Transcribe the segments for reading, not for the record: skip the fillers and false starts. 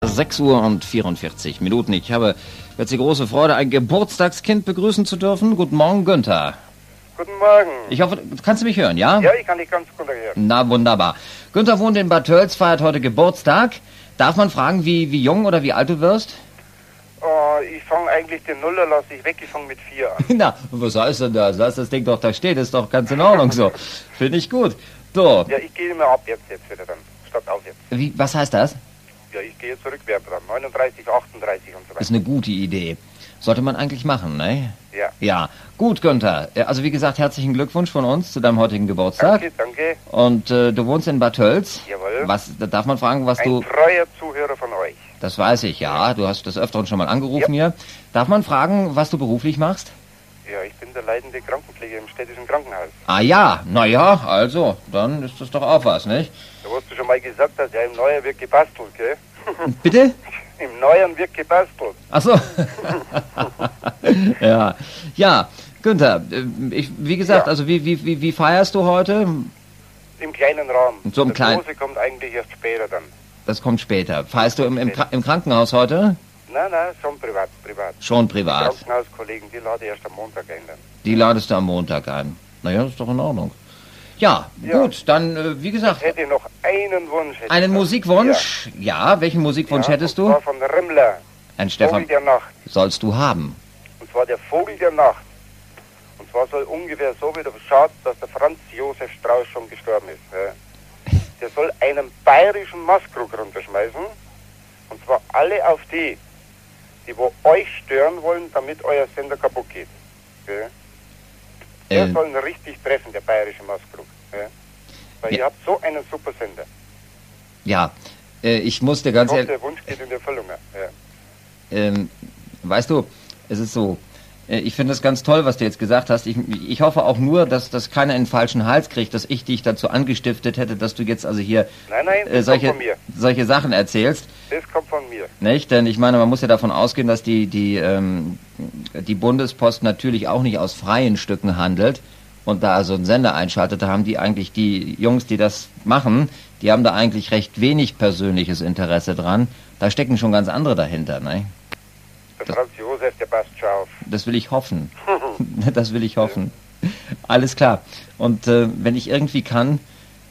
6 Uhr und 44 Minuten. Ich habe jetzt die große Freude, ein Geburtstagskind begrüßen zu dürfen. Guten Morgen, Günther. Guten Morgen. Ich hoffe, kannst du mich hören, ja? Ja, ich kann dich ganz gut hören. Na, wunderbar. Günther wohnt in Bad Tölz, feiert heute Geburtstag. Darf man fragen, wie jung oder wie alt du wirst? Ich fange eigentlich den Nuller, lasse ich weg, ich fange mit 4 an. Na, was heißt denn das? Lass das Ding doch da stehen, ist doch ganz in Ordnung so. Finde ich gut. So. Ja, ich gehe immer abwärts jetzt wieder dann, statt aufwärts. Was heißt das? Ja, ich gehe jetzt rückwärts dann, 39, 38 und so weiter. Ist eine gute Idee. Sollte man eigentlich machen, ne? Ja. Ja, gut, Günther. Also wie gesagt, herzlichen Glückwunsch von uns zu deinem heutigen Geburtstag. Danke, danke. Und du wohnst in Bad Tölz. Jawohl. Darf man fragen, was du... Ein treuer Zuhörer von euch. Das weiß ich, ja. Du hast des Öfteren schon mal angerufen hier. Darf man fragen, was du beruflich machst? Ja, ich bin der leitende Krankenpfleger im städtischen Krankenhaus. Ah ja, naja, also, dann ist das doch auch was, nicht? Da hast du schon mal gesagt, dass ja im Neujahr wird gebastelt, gell? Bitte? Im Neujahr wird gebastelt. Ach so. Ja. Ja, Günther, wie gesagt, Ja. also wie feierst du heute? Im kleinen Rahmen. So im Der kleinen- große kommt eigentlich erst später dann. Das kommt später. Feierst du im Krankenhaus heute? Nein, schon privat. Schon Die privat. Krankenhauskollegen, die lade ich erst am Montag ein dann. Die ladest du am Montag ein. Naja, das ist doch in Ordnung. Ja, Ja. gut, dann, wie gesagt, Hätte noch einen Wunsch. hätte ich einen noch. Musikwunsch? Ja, welchen Musikwunsch Ja, hättest und du? zwar von Rimmler. Ein Vogel Stefan, der Nacht. sollst du haben. Und zwar der Vogel der Nacht. Und zwar soll ungefähr so wieder schaut, dass der Franz Josef Strauß schon gestorben ist. Ja. Der soll einen bayerischen Maßkrug runterschmeißen. Und zwar alle auf die wo euch stören wollen, damit euer Sender kaputt geht. Ja. Der soll ihn richtig treffen, der bayerische Maßkrug. Ja. Weil Ja. ihr habt so einen super Sender. Ja, ich muss dir ganz Ich hoffe, ehrlich, der Wunsch geht in Erfüllung. Ja. weißt du, es ist so, ich finde es ganz toll, was du jetzt gesagt hast. Ich hoffe auch nur, dass das keiner in den falschen Hals kriegt, dass ich dich dazu angestiftet hätte, dass du jetzt also hier Nein, das kommt von mir. solche Sachen erzählst. Das kommt von mir. Nicht? Denn ich meine, man muss ja davon ausgehen, dass die Bundespost natürlich auch nicht aus freien Stücken handelt und da also einen Sender einschaltet. Da haben die eigentlich, die Jungs, die das machen, die haben da eigentlich recht wenig persönliches Interesse dran. Da stecken schon ganz andere dahinter, ne? Der Franz Josef, der passt schon auf. Das will ich hoffen. Das will ich hoffen. Alles klar. Und wenn ich irgendwie kann,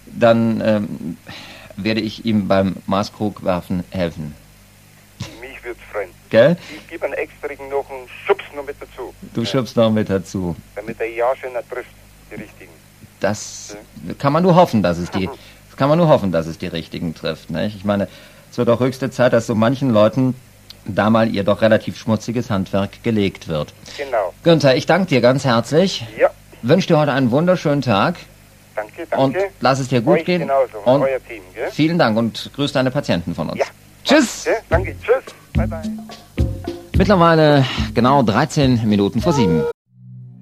dann werde ich ihm beim Maßkrugwerfen helfen. Mich wird's freuen. Gell? Ich gebe einen extrigen noch einen Schubs noch mit dazu. Du schubst noch mit dazu. Damit er ja schöner trifft, die richtigen. Das kann man nur hoffen, dass es die richtigen trifft. Nicht? Ich meine, es wird auch höchste Zeit, dass so manchen Leuten da mal ihr doch relativ schmutziges Handwerk gelegt wird. Genau. Günther, ich danke dir ganz herzlich. Ja, Wünsche dir heute einen wunderschönen Tag. danke. Und lass es dir gut Euch gehen. genauso, Und euer Team, gell? vielen Dank und grüß deine Patienten von uns. Ja. Tschüss! Ja, danke, tschüss. Bye, bye. Mittlerweile genau 13 Minuten vor 7.